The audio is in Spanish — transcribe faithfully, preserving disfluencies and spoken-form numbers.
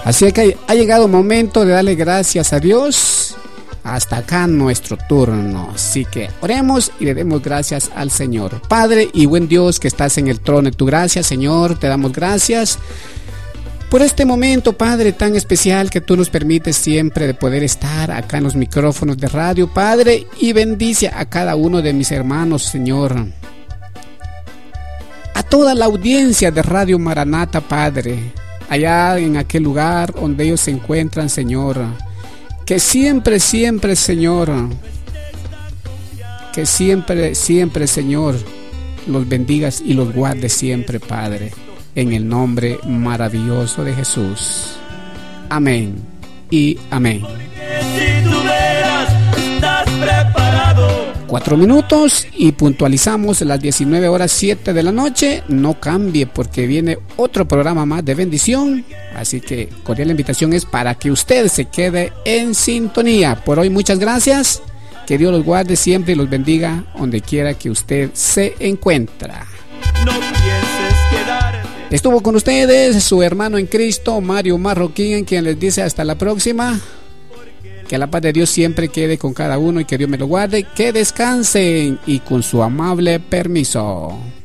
Así que ha llegado el momento de darle gracias a Dios. Hasta acá nuestro turno. Así que oremos y le demos gracias al Señor. Padre y buen Dios que estás en el trono de tu gracia, Señor, te damos gracias por este momento, Padre, tan especial que tú nos permites siempre de poder estar acá en los micrófonos de radio, Padre, y bendice a cada uno de mis hermanos, Señor. A toda la audiencia de Radio Maranata, Padre, allá en aquel lugar donde ellos se encuentran, Señor. Que siempre, siempre, Señor, que siempre, siempre, Señor, los bendigas y los guardes siempre, Padre. En el nombre maravilloso de Jesús. Amén y amén. Cuatro minutos y puntualizamos las diecinueve horas siete de la noche. No cambie porque viene otro programa más de bendición. Así que cordial invitación es para que usted se quede en sintonía. Por hoy muchas gracias. Que Dios los guarde siempre y los bendiga donde quiera que usted se encuentra. No pienses quedarte. Estuvo con ustedes su hermano en Cristo, Mario Marroquín, quien les dice hasta la próxima. Que la paz de Dios siempre quede con cada uno y que Dios me lo guarde. Que descansen y con su amable permiso.